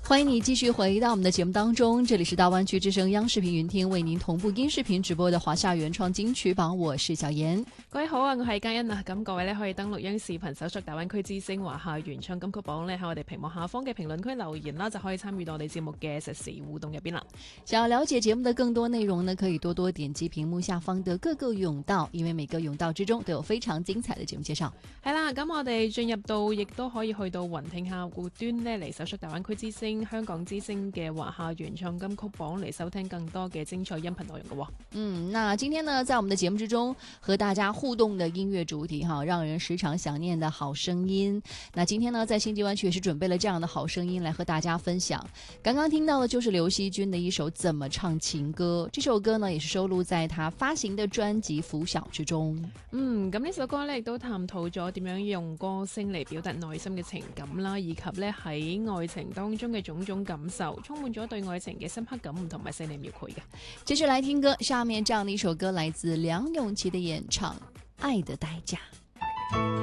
欢迎你继續回到我們的節目當中，這裡是大灣區之聲央視頻雲聽為您同步音視頻直播的華夏原創金曲榜，我是小妍。 各位好啊，我係嘉欣啊，咁各位呢可以登錄央視頻搜索大灣區之聲華夏原創金曲榜呢，喺我哋屏幕下方嘅評論區留言啦，就可以參與到我哋節目嘅實時互動入邊啦。 想要了解節目的更多內容呢，可以多多點擊屏幕下方的各個甬道，因為每個甬道之中都有非常精彩的節目介紹。 係啦，咁我哋進入到亦都可以去到雲聽客戶端呢，嚟搜索大灣區之聲、香港之聲嘅華夏原創金曲榜嚟收聽更多嘅精彩音頻內容嘅。 那今天呢，在我們的節目之中和大家互動的音樂主題哈，讓人時常想念的好聲音。那今天呢，在星際灣區也是準備了這樣的好聲音來和大家分享。剛剛聽到的就是劉惜君的一首《怎麼唱情歌》，這首歌呢也是收錄在他發行的專輯《拂曉》之中。 咁呢首歌呢亦都探討咗點樣用歌聲嚟表達內心嘅情感啦，以及呢喺愛情當中嘅種種感受，充滿咗對愛情嘅深刻感同埋細膩描繪嘅。 繼續來聽歌，下面這樣的一首歌來自梁詠琪的演唱《愛的代價》。